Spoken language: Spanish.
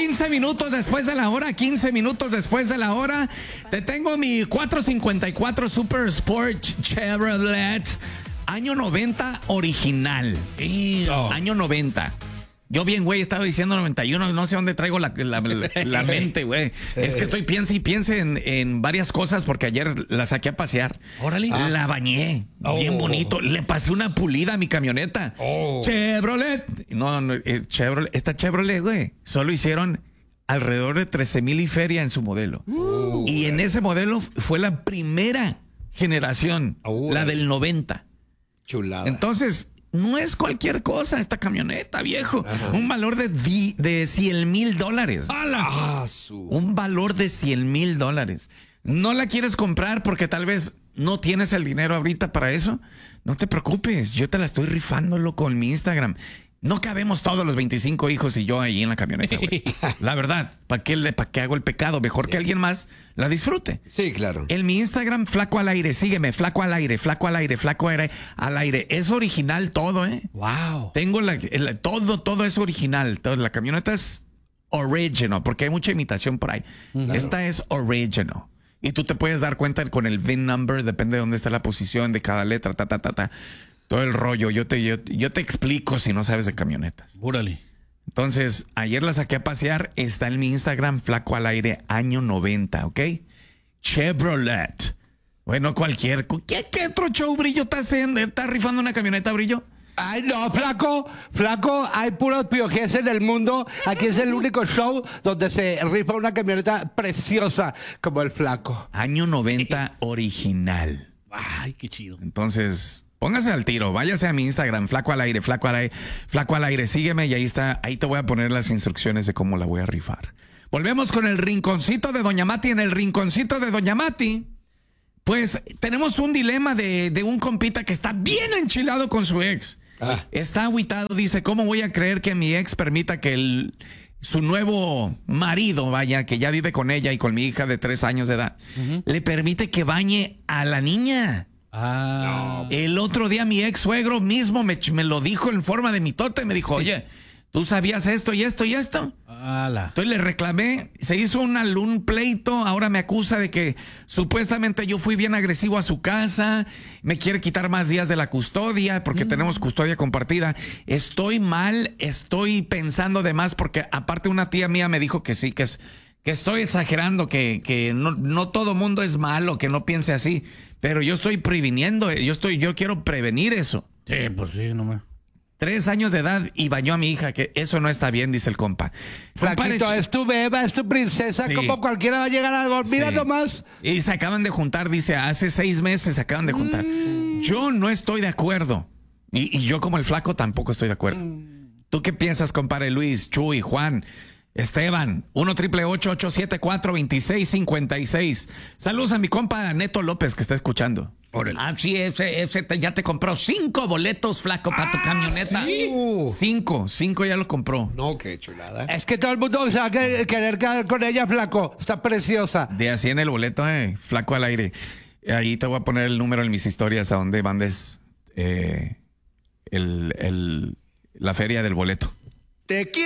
15 minutos después de la hora, 15 minutos después de la hora. Te tengo mi 454 Super Sport Chevrolet. Año 90 original. Año 90. Yo bien, güey, estaba diciendo 91, no sé dónde traigo la mente, güey. Es que estoy piense y piense en varias cosas porque ayer la saqué a pasear. Órale. La bañé, bien bonito. Le pasé una pulida a mi camioneta. Chevrolet. No, Chevrolet. Esta Chevrolet, güey, solo hicieron alrededor de 13,000 y feria en su modelo. Y en ese modelo fue la primera generación, la del 90. Chulada. Entonces, no es cualquier cosa esta camioneta, viejo. Un valor de $100,000. ¡Hala! Un valor de $100,000. ¿No la quieres comprar porque tal vez no tienes el dinero ahorita para eso? No te preocupes, yo te la estoy rifándolo con mi Instagram. No cabemos todos los 25 hijos y yo ahí en la camioneta, güey. La verdad, ¿para qué hago el pecado? Mejor que alguien más la disfrute. Sí, claro. En mi Instagram, Flaco al Aire, sígueme, Flaco al Aire, Flaco al Aire, Flaco al Aire. Es original todo, ¿eh? Wow. Tengo todo es original. La camioneta es original, porque hay mucha imitación por ahí. Esta es original. Y tú te puedes dar cuenta con el VIN number, depende de dónde está la posición de cada letra, todo el rollo. Yo te explico si no sabes de camionetas. Órale. Entonces, ayer la saqué a pasear. Está en mi Instagram, Flaco al Aire, año 90, ¿ok? Chevrolet. Bueno, ¿Qué otro show, Brillo, está haciendo? ¿Está rifando una camioneta, Brillo? Ay, no, flaco, hay puros piojes en el mundo. Aquí es el único show donde se rifa una camioneta preciosa como el Flaco. Año 90 original. Ay, qué chido. Entonces, póngase al tiro, váyase a mi Instagram, Flaco al Aire, Flaco al Aire, Flaco al Aire, sígueme y ahí te voy a poner las instrucciones de cómo la voy a rifar. Volvemos con el rinconcito de Doña Mati. En el rinconcito de Doña Mati, pues tenemos un dilema de un compita que está bien enchilado con su ex. Está agüitado, dice, ¿cómo voy a creer que mi ex permita que su nuevo marido, que ya vive con ella y con mi hija de 3 años de edad, le permite que bañe a la niña? El otro día mi ex suegro mismo me lo dijo en forma de mitote. Me dijo, oye, ¿tú sabías esto y esto y esto? Entonces le reclamé, se hizo un pleito. Ahora me acusa de que supuestamente yo fui bien agresivo a su casa, me quiere quitar más días de la custodia porque tenemos custodia compartida. Estoy mal, estoy pensando de más porque aparte una tía mía me dijo que sí, que estoy exagerando, que no todo mundo es malo, que no piense así. Pero yo estoy previniendo, yo quiero prevenir eso. Sí, pues sí, no me... 3 años de edad y bañó a mi hija, que eso no está bien, dice el compa. Flaquito, es tu beba, es tu princesa, Sí. como cualquiera va a llegar a dormir nomás. Y se acaban de juntar, dice, hace 6 meses se acaban de juntar. Yo no estoy de acuerdo. Y yo como el Flaco tampoco estoy de acuerdo. ¿Tú qué piensas, compadre Luis, Chuy, Juan, Esteban? 1-888-874-2656. Saludos a mi compa Neto López que está escuchando. Sí, ese ya te compró 5 boletos, Flaco, para tu camioneta. ¿sí? 5 ya lo compró. No, qué chulada. Es que todo el mundo se va a querer quedar con ella, Flaco. Está preciosa. De así en el boleto, Flaco al Aire. Ahí te voy a poner el número en mis historias a donde mandes la feria del boleto. Te quiero.